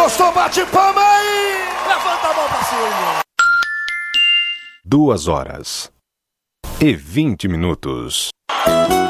gostou, bate palma aí! Levanta a mão pra cima! 2h20